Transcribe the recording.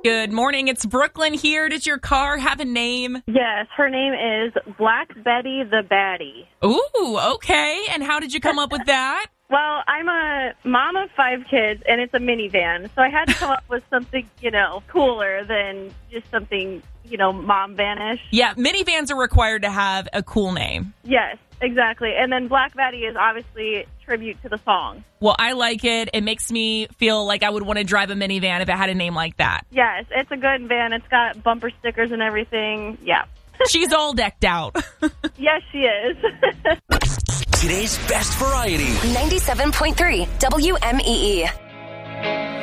Good morning. It's Brooklyn here. Does your car have a name? Yes, her name is Black Betty the Baddie. Ooh, okay. And how did you come up with that? Well, I'm a mom of 5 kids, and it's a minivan, so I had to come up with something, cooler than just something, mom vanish. Yeah, minivans are required to have a cool name. Yes, exactly. And then Black Betty is obviously tribute to the song. Well, I like it. It makes me feel like I would want to drive a minivan if it had a name like that. Yes, it's a good van. It's got bumper stickers and everything. Yeah. She's all decked out. Yes, she is. Today's best variety. 97.3 WMEE.